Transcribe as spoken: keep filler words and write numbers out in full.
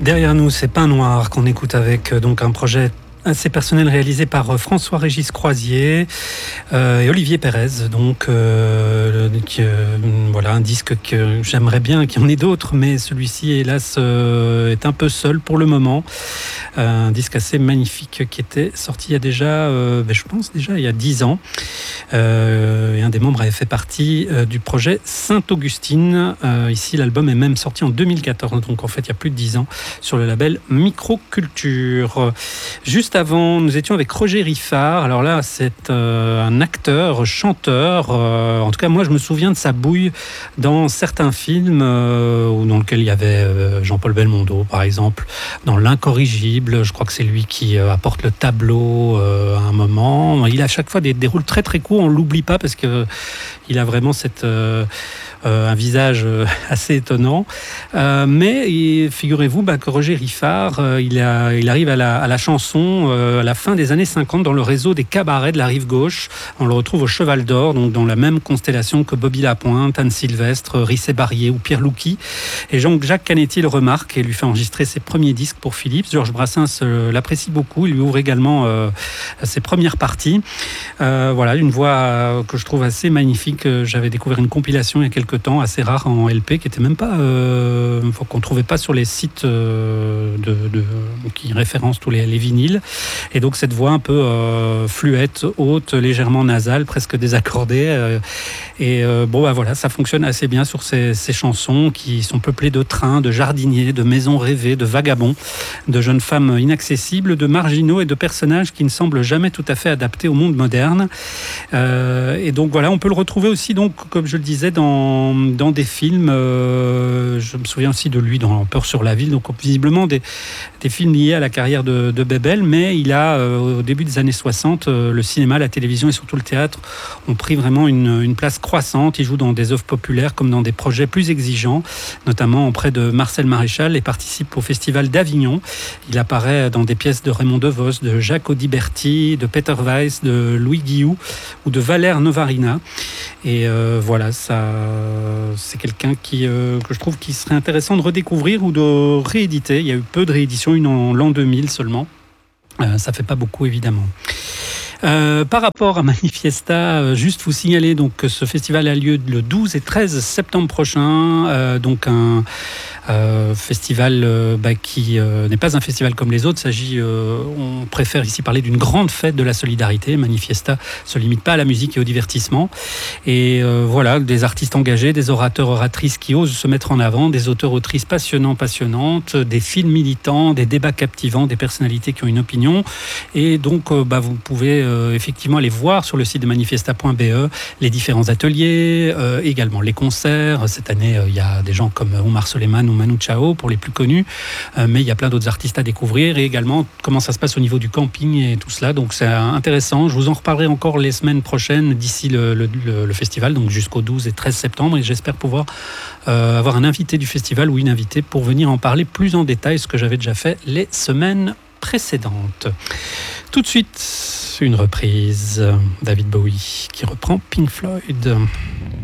Derrière nous, c'est Pain Noir qu'on écoute avec donc un projet assez personnel réalisé par François-Régis Croisier euh, et Olivier Pérez. Donc, euh, euh, voilà, un disque que j'aimerais bien qu'il y en ait d'autres, mais celui-ci, hélas, euh, est un peu seul pour le moment. Euh, un disque assez magnifique qui était sorti il y a déjà, euh, ben, je pense déjà il y a dix ans. Euh, et un des membres avait fait partie euh, du projet Sainte-Augustine. Euh, ici, l'album est même sorti en deux mille quatorze, donc en fait, il y a plus de dix ans, sur le label Microculture. Juste avant, nous étions avec Roger Riffard. Alors là, c'est euh, un acteur, chanteur. Euh, en tout cas, moi, je me souviens de sa bouille dans certains films euh, dans lesquels il y avait euh, Jean-Paul Belmondo, par exemple, dans L'Incorrigible. Je crois que c'est lui qui euh, apporte le tableau euh, à un moment. Il a à chaque fois des, des rôles très très courts. On l'oublie pas parce que il a vraiment cette euh, euh, un visage assez étonnant. Euh, mais figurez-vous bah, que Roger Riffard, euh, il, a, il arrive à la, à la chanson euh, à la fin des années cinquante dans le réseau des cabarets de la rive gauche. On le retrouve au Cheval d'Or, donc dans la même constellation que Bobby Lapointe, Anne Sylvestre, Risset Barrier ou Pierre Louki. Et Jacques Canetti le remarque et lui fait enregistrer ses premiers disques pour Philips. Georges Brassens euh, l'apprécie beaucoup. Il lui ouvre également euh, ses premières parties. Euh, voilà, une voix euh, que je trouve assez magnifique. J'avais découvert une compilation il y a quelques temps, assez rare en L P, qui était même pas, euh, qu'on trouvait pas sur les sites euh, de, de, qui référencent tous les, les vinyles. Et donc cette voix un peu euh, fluette, haute, légèrement nasale, presque désaccordée. Euh, et euh, bon, bah voilà, ça fonctionne assez bien sur ces, ces chansons qui sont peuplées de trains, de jardiniers, de maisons rêvées, de vagabonds, de jeunes femmes inaccessibles, de marginaux et de personnages qui ne semblent jamais tout à fait adaptés au monde moderne. Euh, et donc voilà, on peut le retrouver aussi, donc, comme je le disais, dans, dans des films. Euh, je me souviens aussi de lui dans Peur sur la ville, donc visiblement des, des films liés à la carrière de, de Bebel, mais il a, euh, au début des années soixante, euh, le cinéma, la télévision et surtout le théâtre ont pris vraiment une, une place croissante. Il joue dans des œuvres populaires comme dans des projets plus exigeants, notamment auprès de Marcel Maréchal, et participe au Festival d'Avignon. Il apparaît dans des pièces de Raymond DeVos, de Jacques Audiberti, de Peter Weiss, de Louis Guillou ou de Valère Novarina. Et euh, voilà, ça, c'est quelqu'un qui, euh, que je trouve qui serait intéressant de redécouvrir ou de rééditer. Il y a eu peu de rééditions, une en l'an deux mille seulement. Euh, ça fait pas beaucoup, évidemment. Euh, par rapport à Manifiesta, euh, juste vous signaler donc que ce festival a lieu le douze et treize septembre prochain, euh, donc un euh, festival euh, bah, qui euh, n'est pas un festival comme les autres. Il s'agit, euh, on préfère ici parler d'une grande fête de la solidarité. Manifiesta se limite pas à la musique et au divertissement. Et euh, voilà, des artistes engagés, des orateurs, oratrices qui osent se mettre en avant, des auteurs, autrices passionnants, passionnantes, des films militants, des débats captivants, des personnalités qui ont une opinion. Et donc, euh, bah, vous pouvez euh, effectivement aller voir sur le site de manifiesta point b e les différents ateliers, euh, également les concerts. Cette année, euh, il y a des gens comme Omar Soleiman ou Manu Chao pour les plus connus, euh, mais il y a plein d'autres artistes à découvrir, et également comment ça se passe au niveau du camping et tout cela. Donc c'est intéressant. Je vous en reparlerai encore les semaines prochaines d'ici le, le, le, le festival, donc jusqu'au douze et treize septembre, et j'espère pouvoir euh, avoir un invité du festival ou une invitée pour venir en parler plus en détail, ce que j'avais déjà fait les semaines précédentes. Tout de suite, une reprise, David Bowie qui reprend Pink Floyd.